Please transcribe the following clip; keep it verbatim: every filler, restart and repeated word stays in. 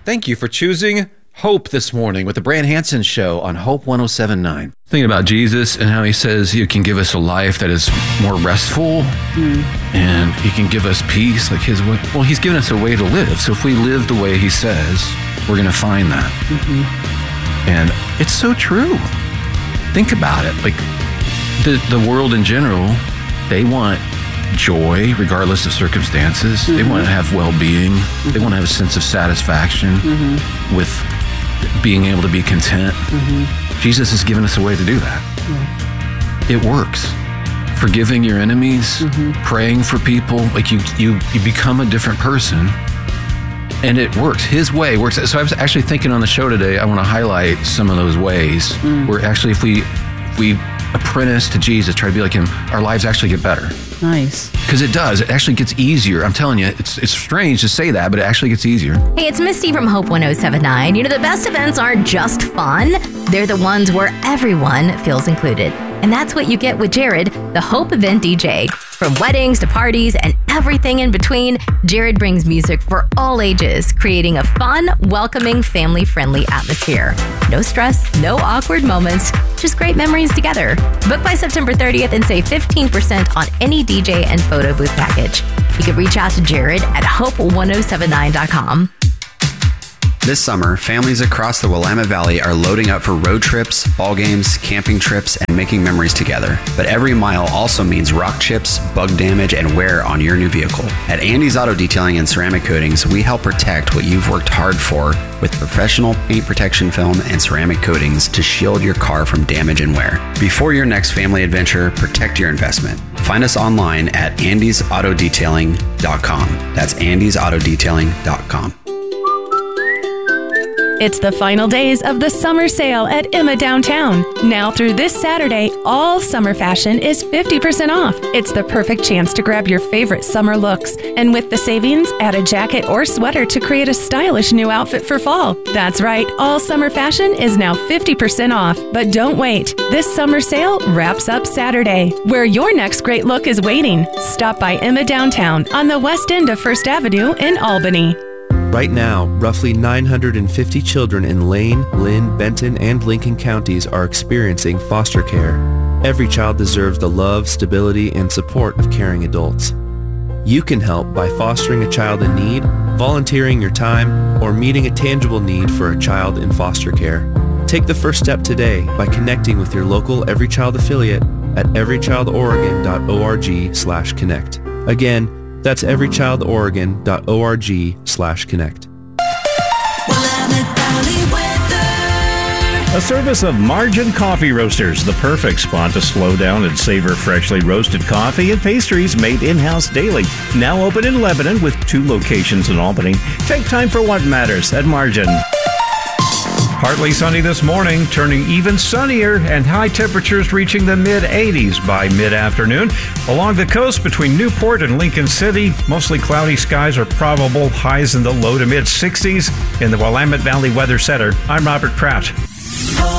Thank you for choosing Hope this morning with the Brant Hansen Show on Hope one oh seven point nine. Thinking about Jesus and how he says you can give us a life that is more restful mm. and he can give us peace like his way. Well, he's given us a way to live. So if we live the way he says, we're going to find that. Mm-hmm. And it's so true. Think about it. Like the, the world in general, they want joy regardless of circumstances. Mm-hmm. They want to have well-being. Mm-hmm. They want to have a sense of satisfaction mm-hmm. with being able to be content. Mm-hmm. Jesus has given us a way to do that. Yeah. It works. Forgiving your enemies, mm-hmm. praying for people, like you, you, you become a different person, and it works. His way works. So I was actually thinking on the show today, I want to highlight some of those ways mm. where actually if we, if we apprentice to Jesus, try to be like him, our lives actually get better. Nice. Because it does. It actually gets easier. I'm telling you, it's it's strange to say that, but it actually gets easier. Hey, it's Misty from Hope one oh seven point nine. You know, the best events aren't just fun. They're the ones where everyone feels included. And that's what you get with Jared, the Hope event D J. From weddings to parties and everything in between, Jared brings music for all ages, creating a fun, welcoming, family-friendly atmosphere. No stress, no awkward moments, just great memories together. Book by September thirtieth and save fifteen percent on any D J and photo booth package. You can reach out to Jared at hope one oh seven nine dot com. This summer, families across the Willamette Valley are loading up for road trips, ball games, camping trips, and making memories together. But every mile also means rock chips, bug damage, and wear on your new vehicle. At Andy's Auto Detailing and Ceramic Coatings, we help protect what you've worked hard for with professional paint protection film and ceramic coatings to shield your car from damage and wear. Before your next family adventure, protect your investment. Find us online at andys auto detailing dot com. That's andys auto detailing dot com. It's the final days of the summer sale at Emma Downtown. Now through this Saturday, all summer fashion is fifty percent off. It's the perfect chance to grab your favorite summer looks. And with the savings, add a jacket or sweater to create a stylish new outfit for fall. That's right, all summer fashion is now fifty percent off. But don't wait. This summer sale wraps up Saturday, where your next great look is waiting. Stop by Emma Downtown on the west end of First Avenue in Albany. Right now, roughly nine hundred fifty children in Lane, Lynn, Benton, and Lincoln counties are experiencing foster care. Every child deserves the love, stability, and support of caring adults. You can help by fostering a child in need, volunteering your time, or meeting a tangible need for a child in foster care. Take the first step today by connecting with your local Every Child affiliate at every child oregon dot org slash connect. Again, that's every child oregon dot org slash connect. A service of Margin Coffee Roasters, the perfect spot to slow down and savor freshly roasted coffee and pastries made in-house daily. Now open in Lebanon with two locations in Albany. Take time for what matters at Margin. Partly sunny this morning, turning even sunnier, and high temperatures reaching the mid-eighties by mid-afternoon. Along the coast between Newport and Lincoln City, mostly cloudy skies are probable, highs in the low to mid-sixties. In the Willamette Valley Weather Center, I'm Robert Pratt.